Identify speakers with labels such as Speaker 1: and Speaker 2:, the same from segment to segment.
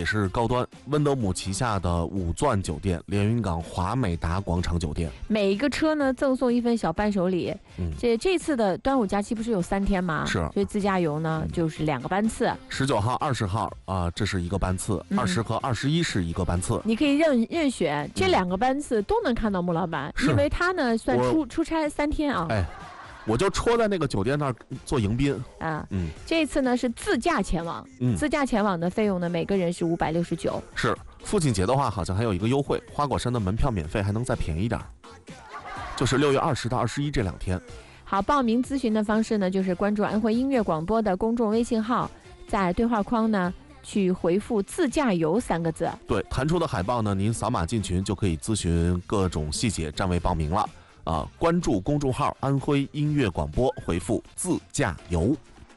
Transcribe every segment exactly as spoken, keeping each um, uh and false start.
Speaker 1: 也是高端，温德姆旗下的五钻酒店、连云港华美达广场酒店，
Speaker 2: 每一个车呢赠送一份小伴手礼。
Speaker 1: 嗯，
Speaker 2: 这这次的端午假期不是有三天吗？
Speaker 1: 是，
Speaker 2: 所以自驾游呢就是两个班次，
Speaker 1: 十九号、二十号啊、呃，这是一个班次，二十、嗯、和二十一是一个班次，
Speaker 2: 你可以任任选，这两个班次都能看到穆老板，嗯、因为他呢算出出差三天啊。
Speaker 1: 哎。我就戳在那个酒店那儿做迎宾
Speaker 2: 啊，嗯，这一次呢是自驾前往，嗯，自驾前往的费用呢每个人是五百六十九。
Speaker 1: 是父亲节的话，好像还有一个优惠，花果山的门票免费，还能再便宜点，就是六月二十到二十一这两天。
Speaker 2: 好，报名咨询的方式呢，就是关注安徽音乐广播的公众微信号，在对话框呢去回复"自驾游"三个字。
Speaker 1: 对，弹出的海报呢，您扫码进群就可以咨询各种细节，站位报名了。啊！关注公众号安徽音乐广播，回复"自驾游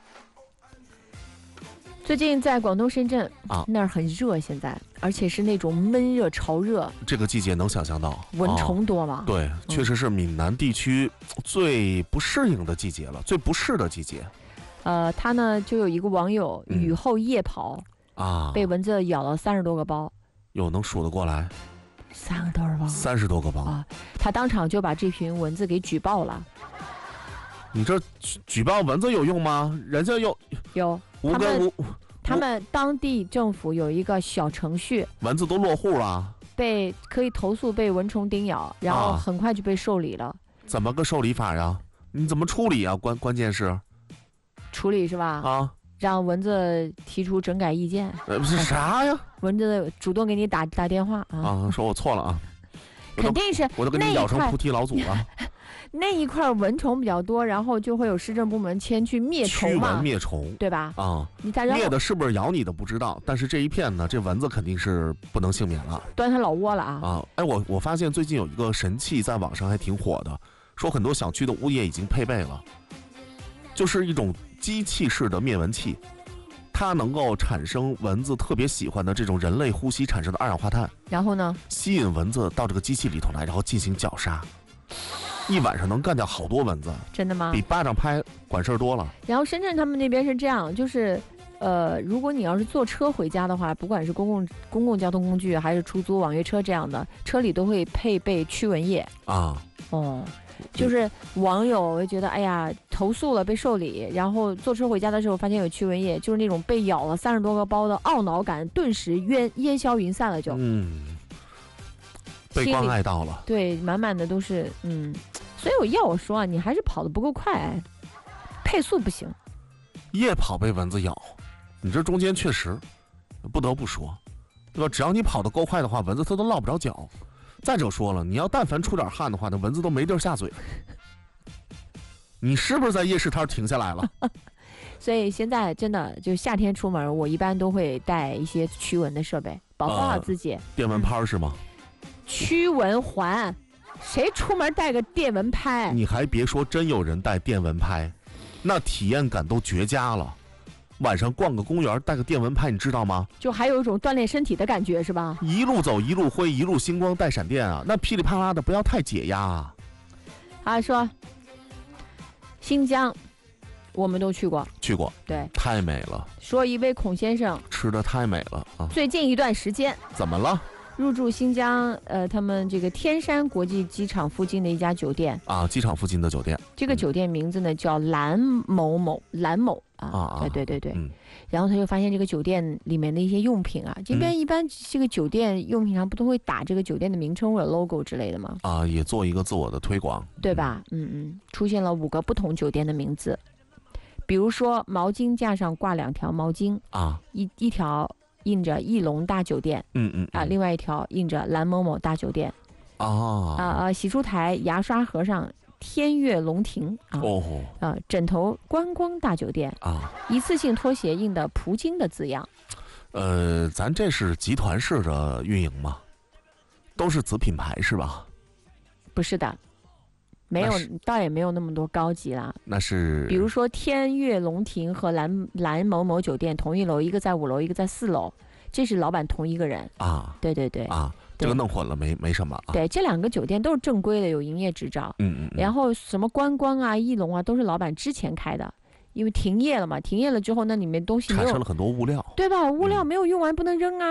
Speaker 1: "。
Speaker 2: 最近在广东深圳
Speaker 1: 啊，
Speaker 2: 那儿很热，现在而且是那种闷热潮热。
Speaker 1: 这个季节能想象到
Speaker 2: 蚊虫多吗？
Speaker 1: 啊、对，确实是闽南地区最不适应的季节了，嗯、最不适的季节。
Speaker 2: 呃，他呢就有一个网友雨后夜跑、
Speaker 1: 嗯、啊，
Speaker 2: 被蚊子咬了三十多个包，
Speaker 1: 有能数得过来？
Speaker 2: 三十多个包，
Speaker 1: 三十多个包
Speaker 2: 啊！他当场就把这群蚊子给举报了。
Speaker 1: 你这举举报蚊子有用吗？人家有
Speaker 2: 有
Speaker 1: 无根无，
Speaker 2: 他们当地政府有一个小程序，
Speaker 1: 蚊子都落户了，
Speaker 2: 被可以投诉被蚊虫叮咬，然后很快就被受理了。
Speaker 1: 啊、怎么个受理法呀？你怎么处理啊？关关键是
Speaker 2: 处理是吧？
Speaker 1: 啊。
Speaker 2: 让蚊子提出整改意见。
Speaker 1: 呃，不是啥呀？
Speaker 2: 蚊子主动给你打打电话啊！
Speaker 1: 啊，说我错了啊！
Speaker 2: 肯定是
Speaker 1: 我都跟你咬成菩提老祖了。
Speaker 2: 那一块蚊虫比较多，然后就会有市政部门迁去灭虫嘛，
Speaker 1: 驱蚊灭虫，
Speaker 2: 对吧？
Speaker 1: 啊，
Speaker 2: 你再
Speaker 1: 灭的是不是咬你的不知道，但是这一片呢，这蚊子肯定是不能幸免了，
Speaker 2: 端它老窝了啊！
Speaker 1: 啊，哎，我我发现最近有一个神器在网上还挺火的，说很多小区的物业已经配备了，就是一种机器式的灭蚊器。它能够产生蚊子特别喜欢的这种人类呼吸产生的二氧化碳，
Speaker 2: 然后呢，
Speaker 1: 吸引蚊子到这个机器里头来，然后进行绞杀，一晚上能干掉好多蚊子。
Speaker 2: 真的吗？
Speaker 1: 比巴掌拍管事儿多了。
Speaker 2: 然后深圳他们那边是这样，就是呃，如果你要是坐车回家的话，不管是公共公共交通工具还是出租网约车这样的，车里都会配备驱蚊液
Speaker 1: 啊。
Speaker 2: 哦。就是网友觉得哎呀投诉了被受理，然后坐车回家的时候发现有驱蚊液，就是那种被咬了三十多个包的懊恼感顿时烟烟消云散了就，
Speaker 1: 嗯，被关爱到了，
Speaker 2: 对，满满的都是嗯，所以我要我说啊，你还是跑得不够快，配速不行。
Speaker 1: 夜跑被蚊子咬，你这中间确实不得不说，对吧？只要你跑得够快的话，蚊子它都落不着脚。再者说了，你要但凡出点汗的话，那蚊子都没地儿下嘴。你是不是在夜市摊停下来了？
Speaker 2: 所以现在真的就夏天出门，我一般都会带一些驱蚊的设备，保护好自己。呃、
Speaker 1: 电蚊拍是吗？
Speaker 2: 驱蚊环，谁出门带个电蚊拍？
Speaker 1: 你还别说，真有人带电蚊拍，那体验感都绝佳了。晚上逛个公园带个电蚊拍，你知道吗？
Speaker 2: 就还有一种锻炼身体的感觉是吧？
Speaker 1: 一路走一路挥，一路星光带闪电啊，那噼里啪啦的，不要太解压啊。
Speaker 2: 啊，说新疆我们都去过，
Speaker 1: 去过，
Speaker 2: 对，
Speaker 1: 太美了。
Speaker 2: 说一位孔先生
Speaker 1: 吃的太美了啊！
Speaker 2: 最近一段时间
Speaker 1: 怎么了？
Speaker 2: 入住新疆呃他们这个天山国际机场附近的一家酒店
Speaker 1: 啊，机场附近的酒店。
Speaker 2: 这个酒店名字呢叫蓝某某蓝某啊，
Speaker 1: 啊
Speaker 2: 对对对对、
Speaker 1: 嗯。
Speaker 2: 然后他就发现这个酒店里面的一些用品啊，这边一般这个酒店用品上不都会打这个酒店的名称或者 logo 之类的吗？
Speaker 1: 啊，也做一个自我的推广，
Speaker 2: 对吧？嗯嗯，出现了五个不同酒店的名字，比如说毛巾架上挂两条毛巾
Speaker 1: 啊，
Speaker 2: 一一条印着翼龙大酒店，
Speaker 1: 嗯嗯
Speaker 2: 啊，另外一条印着蓝某某大酒店，
Speaker 1: 啊
Speaker 2: 啊啊，洗漱台牙刷盒上天悦龙庭啊，
Speaker 1: 哦，
Speaker 2: 啊，枕头观光大酒店
Speaker 1: 啊，
Speaker 2: 一次性拖鞋印的葡京的字样。
Speaker 1: 呃，咱这是集团式的运营吗？都是子品牌是吧？
Speaker 2: 不是的，没有，倒也没有那么多高级啦。
Speaker 1: 那是，
Speaker 2: 比如说天悦龙庭和蓝蓝某某酒店同一楼，一个在五楼，一个在四楼，这是老板同一个人
Speaker 1: 啊。
Speaker 2: 对对对
Speaker 1: 啊，这个弄混了没没什么啊。
Speaker 2: 对，这两个酒店都是正规的，有营业执照。
Speaker 1: 嗯嗯。
Speaker 2: 然后什么观光啊、翼龙啊，都是老板之前开的，因为停业了嘛，停业了之后，那里面东西没有
Speaker 1: 产生了很多物料，
Speaker 2: 对吧？物料没有用完，不能扔啊。